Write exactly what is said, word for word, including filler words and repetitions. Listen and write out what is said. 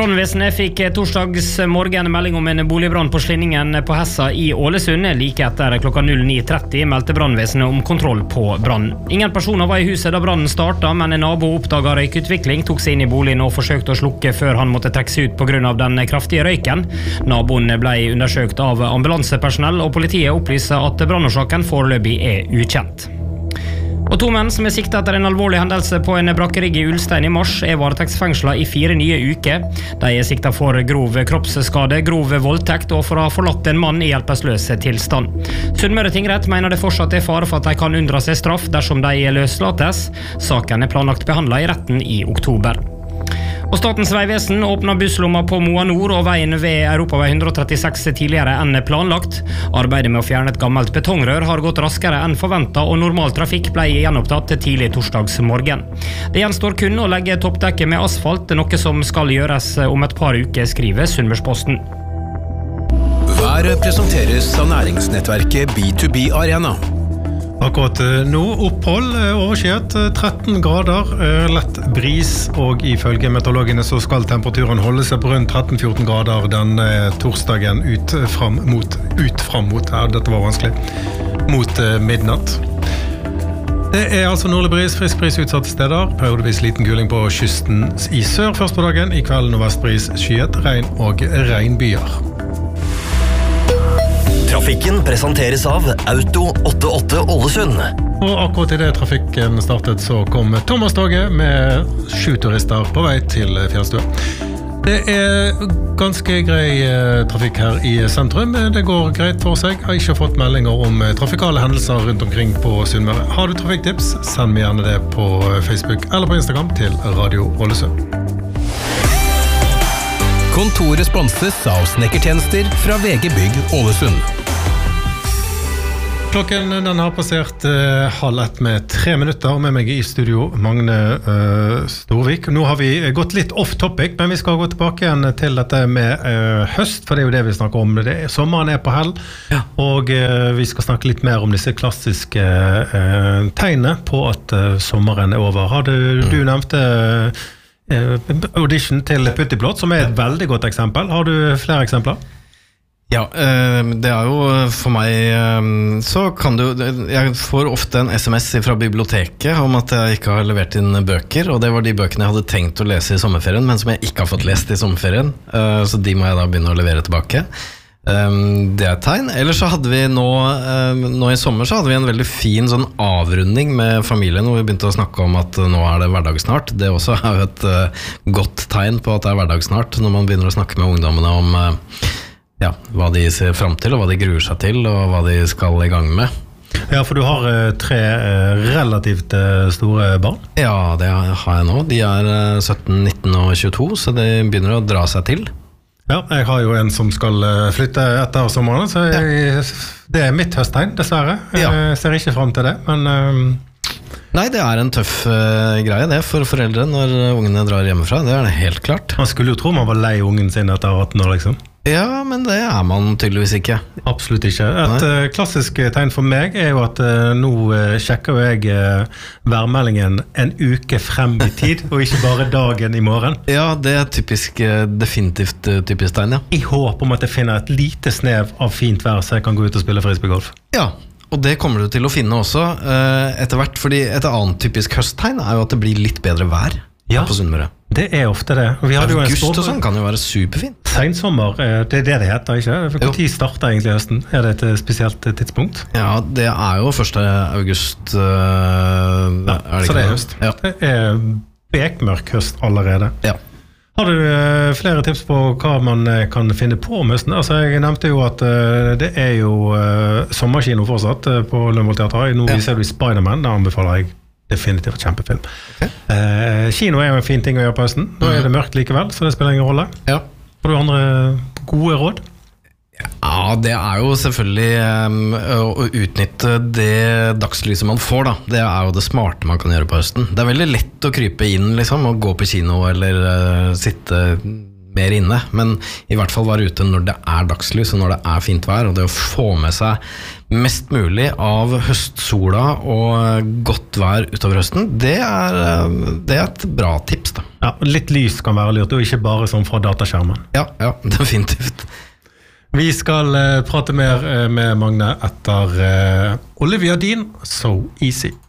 Brannvesenet fikk torsdags morgen melding om en boligbrann på Slinningen på Hessa i Ålesund. Like etter klokka ni tretti meldte brannvesenet om kontroll på brann. Ingen personer var i huset da brannen startet, men en nabo oppdaget røykutvikling, tok seg inn i boligen og forsøkte å slukke før han måtte trekke seg ut på grunn av den kraftige røyken. Naboen ble undersøkt av ambulansepersonell, og politiet opplyser at brannårsaken foreløpig er ukjent. Og to menn som er siktet etter en alvorlig hendelse på en brakkerigg i Ulstein i mars er varetektsfengslet i fire nye uker. De er siktet for grov kroppsskade, grov voldtekt og for å ha forlatt en mann i hjelpeløs tilstand. Sunnmøre tingrett mener det fortsatt er fare for at de kan unndra seg straff dersom de løslates. Saken er planlagt behandlet i retten i oktober. Og Statens vegvesen åpner busslomma på Moa Nord og veien ved Europavei ett trettiseks tidligere enn planlagt. Arbeidet med å fjerne et gammelt betongrør har gått raskere enn forventet, og normal trafikk ble gjenopptatt tidlig torsdags morgen. Det gjenstår kun å legge toppdekket med asfalt, noe som skal gjøres om et par uker, skriver Sunnmørsposten. Været presenteres av næringsnettverket B to B Arena. Akkurat nå opphold overskyet tretten grader, lett bris, og ifølge meteorologene så skal temperaturen holde seg på rundt tretten til fjorten grader den torsdagen ut fram mot, ut fram mot, ja, dette var vanskelig, mot midnatt. Det er altså nordlig bris, frisk bris utsatte steder, periodevis liten kuling på kysten i sør først på dagen, i kvelden og vestbris skyet, regn og regnbyer. Trafikken presenteres av Auto åttiåtte Ålesund. Og akkurat i det trafikken startet så kom Thomas-toget med sju turister på vei til fjellstua. Det er ganske grei trafikk her i sentrum. Det går greit for seg. Jeg har ikke fått meldinger om trafikale hendelser rundt omkring på Sunnmøre. Har du trafikktips, send meg gjerne det på Facebook eller på Instagram til Radio Ålesund. Kontoret sponses av snekkertjenester fra V G Bygg Ålesund. Klokken den har passert uh, halv ett med tre minutter, med meg i studio Magne uh, Storvik. Nå har vi gått litt off topic, men vi skal gå tilbake igjen til dette med uh, høst, for det er jo det vi snakker om. Det er, sommeren er på hell, ja. Og uh, vi skal snakke litt mer om disse klassiske uh, tegnene på at uh, sommeren er over. Har du, du nevnte uh, audition til Puttiplott, som er et veldig godt eksempel. Har du flere eksempler? Ja, det er jo for meg, så kan du, jeg får ofte en sms fra biblioteket om at jeg ikke har levert inn bøker, og det var de bøkene jeg hadde tenkt å lese i sommerferien, men som jeg ikke har fått lest i sommerferien, så de må jeg da begynne å levere tilbake. Det er et tegn. Ellers så hadde vi nå, nå i sommer så hadde vi en veldig fin sånn avrunding med familien, hvor vi begynte å snakke om at nå er det hverdag snart. Det også er jo et godt tegn på at det er hverdag snart, når man begynner å snakke med ungdommene om ja, hva de ser frem til, og hva de gruer seg til, og hva de skal i gang med. Ja, for du har uh, tre uh, relativt uh, store barn. Ja, det har jeg nå. De er uh, sytten, nitten og tjueto, så de begynner å dra seg til. Ja, jeg har jo en som skal uh, flytte etter sommeren, så jeg, ja. Det er mitt høsttegn, dessverre. Ja. Jeg ser ikke frem til det, men... Um... Nei, det er en tøff uh, greie det for foreldre når ungene drar hjemmefra, det er det helt klart. Man skulle jo tro man var lei ungen sin etter atten år, liksom. Ja, men det er man tydeligvis ikke. Absolutt ikke. Et uh, klassisk tegn for meg er jo at uh, nå uh, sjekker jeg uh, værmeldingen en uke frem i tid, og ikke bare dagen i morgen. Ja, det er typisk, uh, definitivt uh, typisk tegn, ja. I håp om at jeg finner et lite snev av fint vær, så jeg kan gå ut og spille frisbeegolf. Ja, og det kommer du til å finne også uh, etter hvert, fordi et annet typisk høsttegn er jo at det blir litt bedre vær. Ja, på Sunnmøre. Det er ofte det. Og vi hadde August jo en og sånn kan jo være superfint. Sensommer, det er det det heter, ikke? Hvor tid starter egentlig høsten? Er det et spesielt tidspunkt? Ja, det er jo første august. Uh, ja, er det så det er høst. Ja. Det er bekmørk høst allerede. Ja. Har du uh, flere tips på hva man uh, kan finne på om høsten? Altså, jeg nevnte jo at uh, det er jo uh, sommerkino fortsatt uh, på Lønvoll Teater. Nå ja. Ser du i Spider-Man, da anbefaler jeg definitivt kjempefilm. Okay. Eh, kino er jo en fin ting å gjøre på høsten. Nå er det mørkt likevel, så det spiller ingen rolle. Ja. Har du andre gode råd? Ja, det er jo selvfølgelig um, å utnytte det dagslyset man får da. Det er jo det smarte man kan gjøre på høsten. Det er veldig lett å krype inn liksom, og gå på kino eller uh, sitte mer inne, men i hvert fall være ute når det er dagslys og når det er fint vær, og det å få med seg mest mulig av høstsola og godt vær utover høsten, det er, det er et bra tips da. Ja, litt lys kan være lurt, og ikke bare sånn fra dataskjermen. Ja, ja, definitivt. Vi skal uh, prate mer uh, med Magne etter uh, Olivia Dean, So Easy.